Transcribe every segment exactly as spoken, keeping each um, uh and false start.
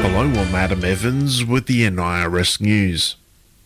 Hello, I'm Adam Evans with the N I R S News.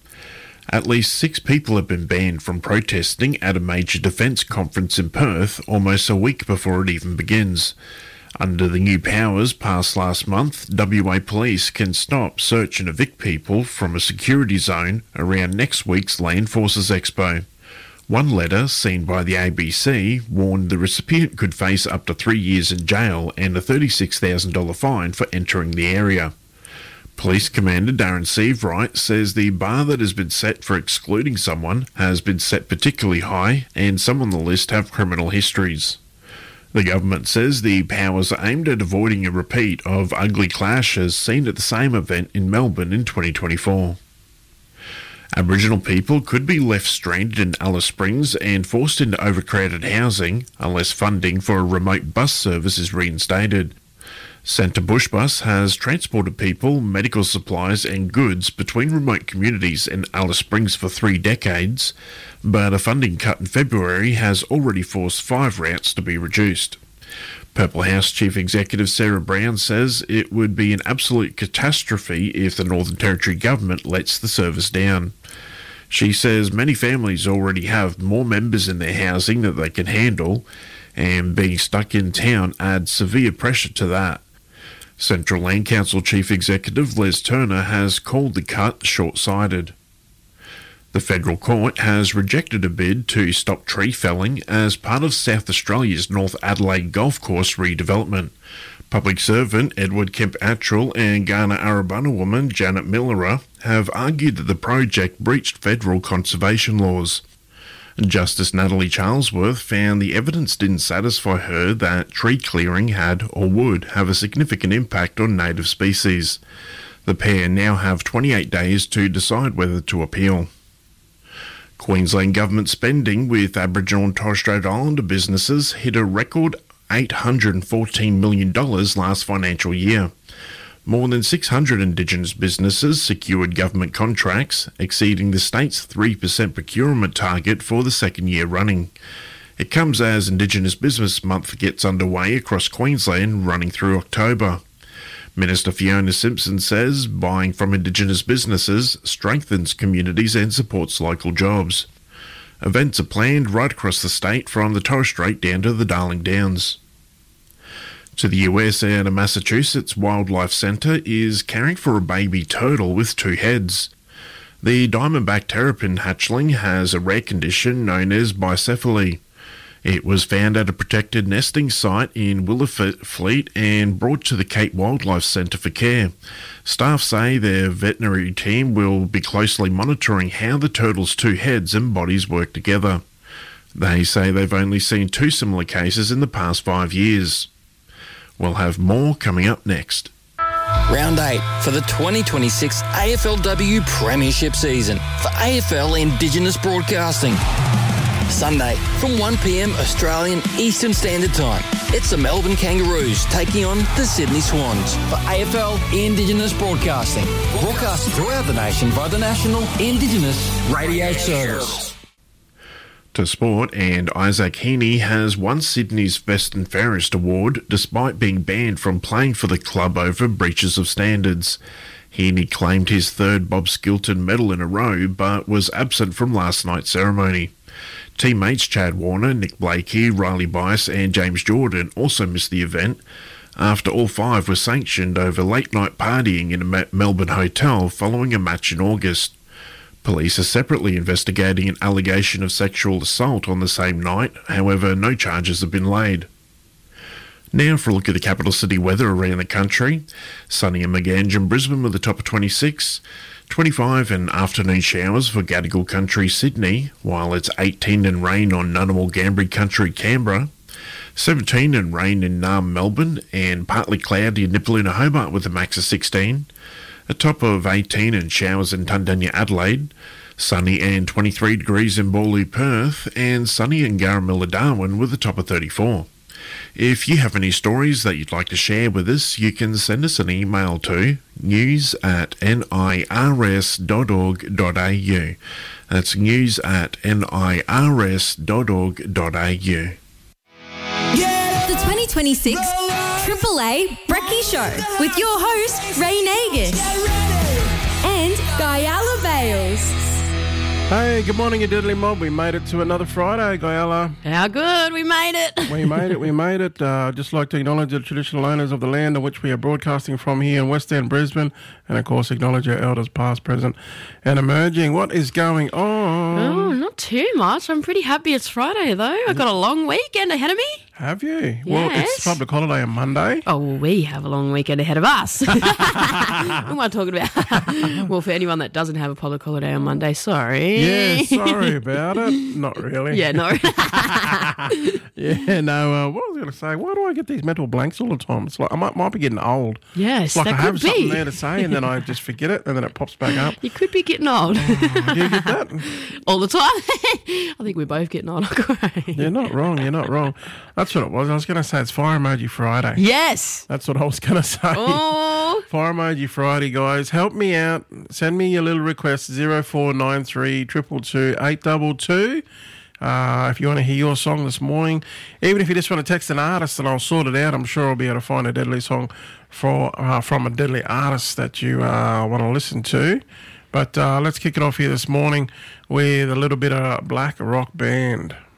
At least six people have been banned from protesting at a major defence conference in Perth almost a week before it even begins. Under the new powers passed last month, W A Police can stop, search and evict people from a security zone around next week's Land Forces Expo. One letter, seen by the A B C, warned the recipient could face up to three years in jail and a thirty-six thousand dollars fine for entering the area. Police Commander Darren Seavright says the bar that has been set for excluding someone has been set particularly high, and some on the list have criminal histories. The government says the powers are aimed at avoiding a repeat of ugly clashes seen at the same event in Melbourne in twenty twenty-four. Aboriginal people could be left stranded in Alice Springs and forced into overcrowded housing unless funding for a remote bus service is reinstated. Centre Bush Bus has transported people, medical supplies and goods between remote communities and Alice Springs for three decades, but a funding cut in February has already forced five routes to be reduced. Purple House Chief Executive Sarah Brown says it would be an absolute catastrophe if the Northern Territory government lets the service down. She says many families already have more members in their housing than they can handle, and being stuck in town adds severe pressure to that. Central Land Council Chief Executive Les Turner has called the cut short-sighted. The Federal Court has rejected a bid to stop tree felling as part of South Australia's North Adelaide Golf Course redevelopment. Public servant Edward Kemp-Attrell and Kaurna Arabana woman Janet Millerer have argued that the project breached federal conservation laws. Justice Natalie Charlesworth found the evidence didn't satisfy her that tree clearing had or would have a significant impact on native species. The pair now have twenty-eight days to decide whether to appeal. Queensland government spending with Aboriginal and Torres Strait Islander businesses hit a record eight hundred fourteen million dollars last financial year. More than six hundred Indigenous businesses secured government contracts, exceeding the state's three percent procurement target for the second year running. It comes as Indigenous Business Month gets underway across Queensland, running through October. Minister Fiona Simpson says buying from Indigenous businesses strengthens communities and supports local jobs. Events are planned right across the state from the Torres Strait down to the Darling Downs. To the U S, out of Massachusetts Wildlife Centre is caring for a baby turtle with two heads. The diamondback terrapin hatchling has a rare condition known as bicephaly. It was found at a protected nesting site in Willowfleet and brought to the Cape Wildlife Centre for care. Staff say their veterinary team will be closely monitoring how the turtle's two heads and bodies work together. They say they've only seen two similar cases in the past five years. We'll have more coming up next. Round eight for the twenty twenty-six A F L W Premiership season for A F L Indigenous Broadcasting. Sunday from one p.m. Australian Eastern Standard Time. It's the Melbourne Kangaroos taking on the Sydney Swans for A F L Indigenous Broadcasting. Broadcast throughout the nation by the National Indigenous Radio Service. To sport, and Isaac Heaney has won Sydney's Best and Fairest award despite being banned from playing for the club over breaches of standards. Heaney claimed his third Bob Skilton medal in a row but was absent from last night's ceremony. Teammates Chad Warner, Nick Blakey, Riley Bice and James Jordan also missed the event after all five were sanctioned over late-night partying in a Melbourne hotel following a match in August. Police are separately investigating an allegation of sexual assault on the same night, however no charges have been laid. Now for a look at the capital city weather around the country. Sunny in Maganj and Brisbane with a top of twenty-six, twenty-five and afternoon showers for Gadigal Country, Sydney, while it's eighteen and rain on Ngunnawal Gambri Country, Canberra, seventeen and rain in Naarm, Melbourne, and partly cloudy in Nipaluna, Hobart with a max of sixteen. A top of eighteen and showers in Tundanya, Adelaide, sunny and twenty-three degrees in Bawley, Perth, and sunny in Garamilla, Darwin with a top of thirty-four. If you have any stories that you'd like to share with us, you can send us an email to news at nirs dot org dot a u. That's news at nirs dot org dot a u. The twenty twenty-six Triple A Brekkie Show with your host, Ray Nagus and Guyala Bales. Hey, good morning, you diddly mob. We made it to another Friday, Guyala. How good, we made it. We made it, we made it. Uh, I'd just like to acknowledge the traditional owners of the land on which we are broadcasting from here in West End, Brisbane, and of course acknowledge our elders past, present and emerging. What is going on? Oh, not too much. I'm pretty happy it's Friday, though. I've got a long weekend ahead of me. Have you? Well, Yes. it's public holiday on Monday. Oh, well, we have a long weekend ahead of us. What am I talking about? Well, for anyone that doesn't have a public holiday on Monday, sorry. Yeah, sorry about it. Not really. Yeah, no. Yeah, no, uh, what was I going to say? Why do I get these mental blanks all the time? It's like I might, might be getting old. Yes, It's like that I could have something be. there to say and then I just forget it and then it pops back up. You could be getting old. Do you get that? All the time. I think we're both getting old. Great. You're not wrong. You're not wrong. That's what it was. I was going to say it's Fire Emoji Friday. Yes. That's what I was going to say. Oh. Fire Emoji Friday, guys. Help me out. Send me your little request, zero four nine three, two two two, eight two two. Uh, if you want to hear your song this morning, even if you just want to text an artist and I'll sort it out, I'm sure I'll be able to find a deadly song for uh, from a deadly artist that you uh, want to listen to. But uh, let's kick it off here this morning with a little bit of Black Rock Band.